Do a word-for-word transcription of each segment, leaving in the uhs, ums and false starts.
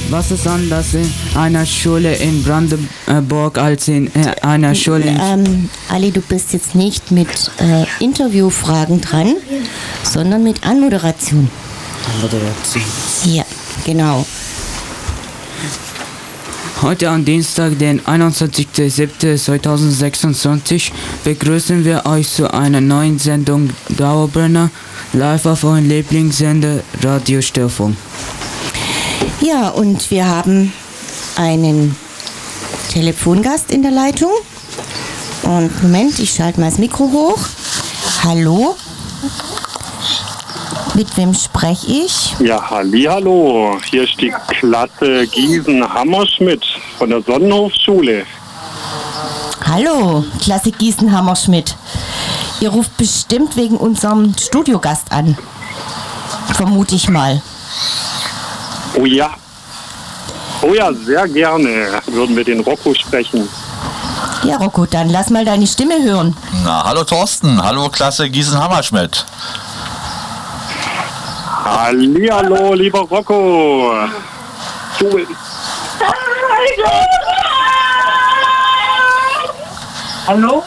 Was ist anders in einer Schule in Brandenburg als in äh, einer Schule in... Ähm, Ali, du bist jetzt nicht mit äh, Interviewfragen dran, sondern mit Anmoderation. Anmoderation. Ja, genau. Heute am Dienstag, den einundzwanzigsten siebten zweitausendsechsundzwanzig, begrüßen wir euch zu einer neuen Sendung Dauerbrenner, live auf euren Lieblingssender Radio Störfunk. Ja, und wir haben einen Telefongast in der Leitung. Und Moment, ich schalte mal das Mikro hoch. Hallo? Mit wem spreche ich? Ja, hallihallo. Hier ist die Klasse Gießen-Hammerschmidt von der Sonnenhofschule. Hallo, Klasse Gießen-Hammerschmidt. Ihr ruft bestimmt wegen unserem Studiogast an. Vermute ich mal. Oh ja. Oh ja, sehr gerne würden wir den Rocco sprechen. Ja, Rocco, dann lass mal deine Stimme hören. Na, hallo Thorsten. Hallo Klasse Gießen-Hammerschmidt. Hallihallo, lieber Rocco. Du. Hallo.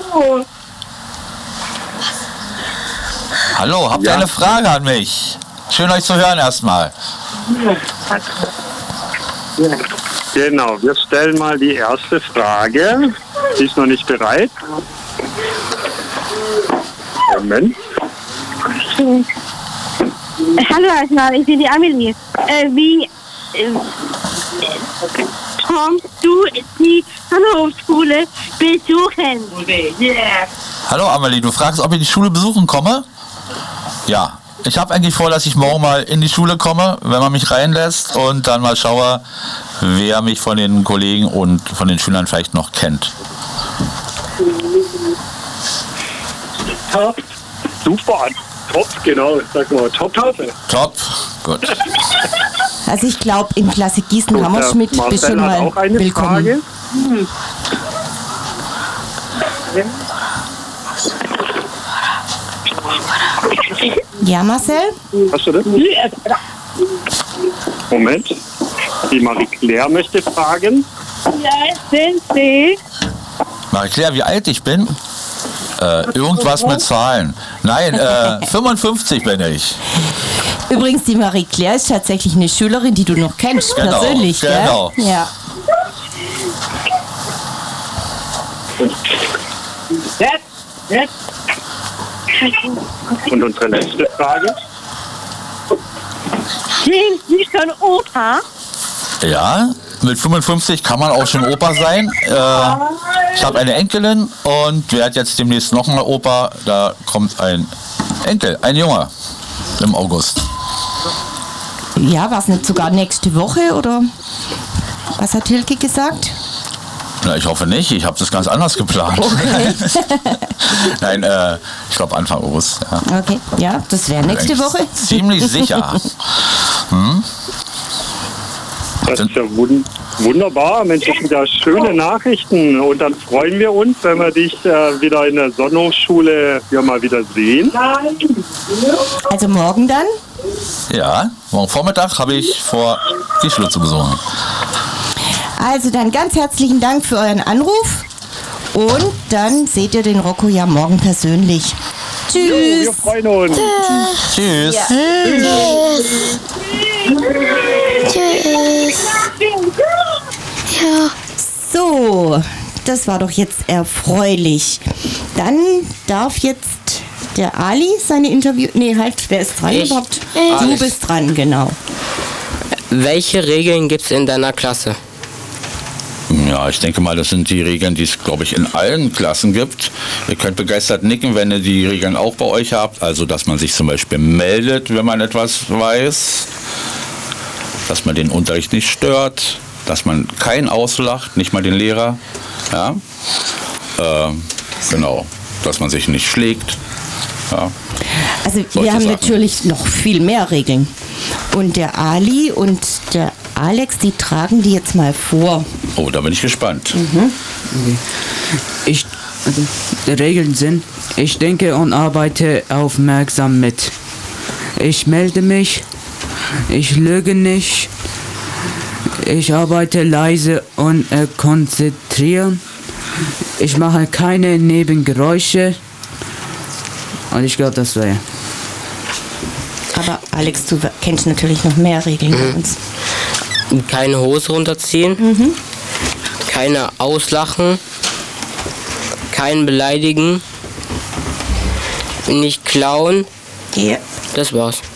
Hallo, habt ihr Ja. eine Frage an mich? Schön euch zu hören erstmal. Genau, wir stellen mal die erste Frage. Sie ist noch nicht bereit. Moment. Hallo erstmal, ich bin die Amelie. Äh, wie äh, kommst du die Sonnenhofschule besuchen? Yeah. Hallo Amelie, du fragst, ob ich die Schule besuchen komme? Ja, ich habe eigentlich vor, dass ich morgen mal in die Schule komme, wenn man mich reinlässt und dann mal schaue, wer mich von den Kollegen und von den Schülern vielleicht noch kennt. Top. Super. Top, genau. Sag mal, top, top. Top, gut. Also ich glaube, in Klasse So, Gießen-Hammerschmidt der bist schon Marcel hat mal auch eine willkommen. Frage. Ja, Marcel? Hast du das? Moment. Die Marie-Claire möchte fragen. Ja, sind Sie? Marie-Claire, wie alt ich bin? Äh, irgendwas mit Zahlen. Nein, äh, fünfundfünfzig bin ich. Übrigens, die Marie-Claire ist tatsächlich eine Schülerin, die du noch kennst, Genau, persönlich, genau. gell? Ja. Jetzt, jetzt. Und unsere letzte Frage. Sind Sie schon Opa? Ja, mit fünfundfünfzig kann man auch schon Opa sein. Äh, ich habe eine Enkelin und werde jetzt demnächst noch mal Opa. Da kommt ein Enkel, ein Junge im August. Ja, war es nicht sogar nächste Woche, oder? Was hat Hilke gesagt? Na, ich hoffe nicht, ich habe das ganz anders geplant. Okay. Nein, äh, ich glaube Anfang August. Ja. Okay, ja, das wäre nächste Eigentlich Woche. Ziemlich sicher. Hm? Das ist ja wun- wunderbar. Mensch, das sind ja schöne Nachrichten. Und dann freuen wir uns, wenn wir dich äh, wieder in der Sonnenhofschule ja mal wieder sehen. Also morgen dann? Ja, morgen Vormittag habe ich vor, die Schule zu besuchen. Also dann ganz herzlichen Dank für euren Anruf. Und dann seht ihr den Rocco ja morgen persönlich. Jo, Tschüss. wir freuen uns. Tschüss. Ja. Tschüss. Ja. So, das war doch jetzt erfreulich. Dann darf jetzt der Ali seine Interview... Nee, halt, wer ist dran Ich. überhaupt? Äh. Du bist dran, genau. Welche Regeln gibt es in deiner Klasse? Ja, ich denke mal, das sind die Regeln, die es, glaube ich, in allen Klassen gibt. Ihr könnt begeistert nicken, wenn ihr die Regeln auch bei euch habt. Also, dass man sich zum Beispiel meldet, wenn man etwas weiß. Dass man den Unterricht nicht stört. Dass man keinen auslacht, nicht mal den Lehrer. Ja, äh, genau. Dass man sich nicht schlägt. Ja. Also Solche wir haben Sachen. natürlich noch viel mehr Regeln. Und der Ali und der Alex, die tragen die jetzt mal vor. Oh, da bin ich gespannt. Ich, also, die Regeln sind, ich denke und arbeite aufmerksam mit. Ich melde mich, ich lüge nicht, Ich arbeite leise und äh, konzentrieren. Ich mache keine Nebengeräusche. Und ich glaube, das wäre. Aber Alex, du kennst natürlich noch mehr Regeln bei uns. Keine Hose runterziehen. Mhm. Keine auslachen. Kein beleidigen. Nicht klauen. Ja. Das war's.